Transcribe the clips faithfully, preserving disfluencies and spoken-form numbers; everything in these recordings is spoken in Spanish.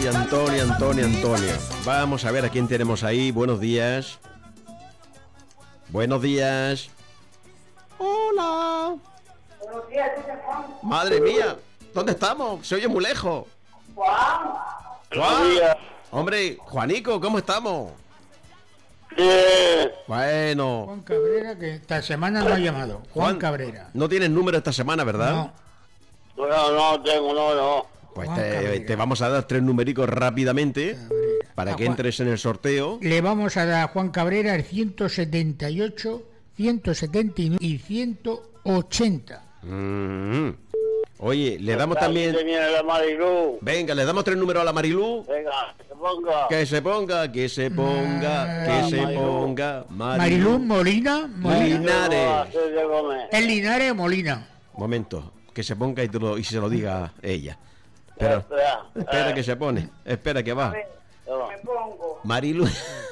Ay, Antonio, Antonio, Antonio. Vamos a ver a quién tenemos ahí. Buenos días. Buenos días. Hola. Buenos días, Juan. Madre mía, ¿dónde estamos? Se oye muy lejos. Juan. Juan. Hombre, Juanico, ¿cómo estamos? Bien. Bueno. Juan Cabrera, que esta semana no ha llamado. Juan, Juan Cabrera. No tienes número esta semana, ¿verdad? No. No, no tengo, no, no. Pues te, te vamos a dar tres numericos rápidamente Cabrera. Para a que Juan, entres en el sorteo. Le vamos a dar a Juan Cabrera el ciento setenta y ocho, ciento setenta y nueve y ciento ochenta. Mm-hmm. Oye, le damos Está también... La Marilú. Venga, le damos tres números a la Marilú. Venga, que se ponga. Que se ponga, que se ponga, ah, que se Marilú. ponga. Marilú, Marilú Molina, Molina. Linares. ¿Es Linares o Molina? Momento, que se ponga y, te lo, y se lo diga a ella. Pero, espera, espera eh. que se pone, espera que va. A ver, me pongo. Marilú.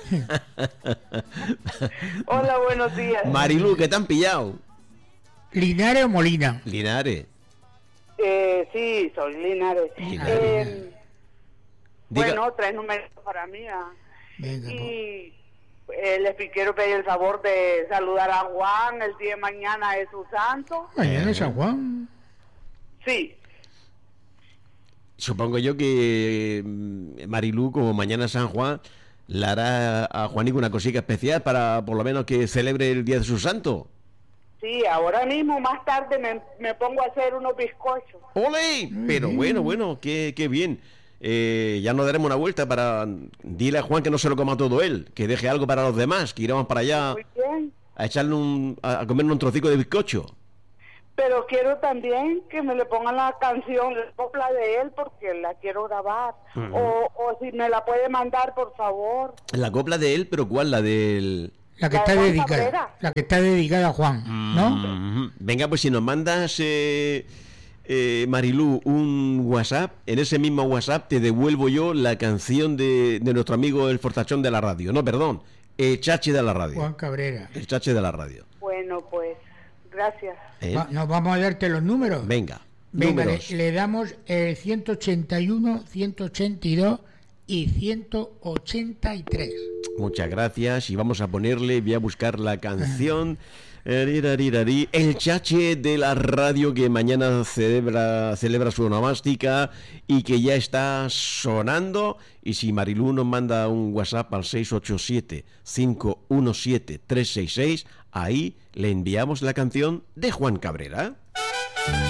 Hola, buenos días. Marilú, ¿qué te han pillado? ¿Linares o Molina? Linares. Eh, sí, soy Linares. Linares. Eh, bueno, tres números para mí. ¿Ah? Venga, y eh, les quiero pedir el favor de saludar a Juan. El día de mañana es su santo. Mañana es San Juan. Sí. Supongo yo que Marilú, como mañana es San Juan, le hará a Juanico una cosita especial para por lo menos que celebre el día de su santo. Sí, ahora mismo, más tarde, me, me pongo a hacer unos bizcochos. ¡Ole! Pero bueno, bueno, qué, qué bien. Eh, ya nos daremos una vuelta para... Dile a Juan que no se lo coma todo él, que deje algo para los demás, que iremos para allá Muy bien. a echarle un... a comerle un trocico de bizcocho. Pero quiero también que me le pongan la canción, la copla de él, porque la quiero grabar. Uh-huh. o, o si me la puede mandar, por favor. La copla de él, pero ¿cuál? La del... La que la está de dedicada. Cabrera. La que está dedicada a Juan, ¿no? Uh-huh. Venga, pues si nos mandas, eh, eh, Marilú, un WhatsApp, en ese mismo WhatsApp te devuelvo yo la canción de, de nuestro amigo el fortachón de la radio. No, perdón, el chache de la radio. Juan Cabrera. El chache de la radio. Bueno, pues... Gracias. ¿Eh? Va, nos vamos a darte los números. Venga. Venga, le, le damos el ciento ochenta y uno, ciento ochenta y dos y ciento ochenta y tres. Muchas gracias y vamos a ponerle, voy a buscar la canción El chache de la radio, que mañana celebra, celebra su onomástica y que ya está sonando. Y si Marilú nos manda un WhatsApp al seis ocho siete, cinco uno siete, tres seis seis, ahí le enviamos la canción de Juan Cabrera.